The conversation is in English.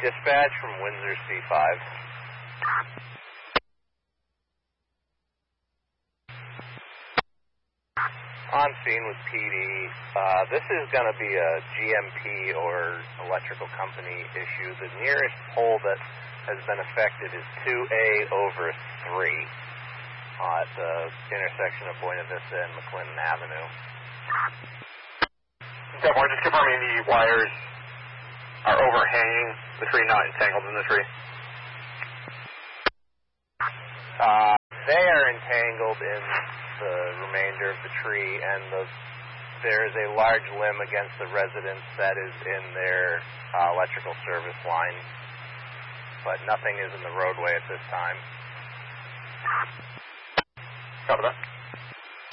Dispatch from Windsor C5. On scene with PD. This is going to be a GMP or electrical company issue. The nearest pole that has been affected is 2A over 3 at the intersection of Buena Vista and McClinton Avenue. Definitely, just confirming the wires are overhanging the tree, not entangled in the tree. They are entangled in the remainder of the tree, and there is a large limb against the residence that is in their electrical service line, but nothing is in the roadway at this time. Copy that.